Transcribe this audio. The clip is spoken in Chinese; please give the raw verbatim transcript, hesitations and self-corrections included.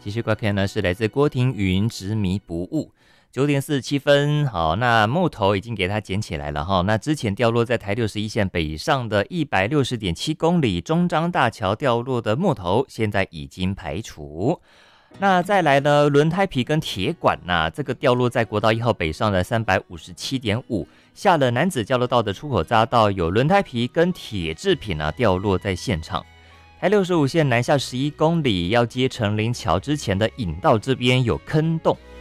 继续挂片呢是来自郭庭云，执迷不悟。九点四十七分，好，那木头已经给它捡起来了哈。那之前掉落在台六十一线北上的一百六十点七公里中彰大桥掉落的木头，现在已经排除。那再来呢，轮胎皮跟铁管呐、啊，这个掉落在国道一号北上的三百五十七点五，下了男子交流道的出口匝道，有轮胎皮跟铁制品啊掉落在现场。台六十五线南下十一公里，要接成林桥之前的引道这边有坑洞。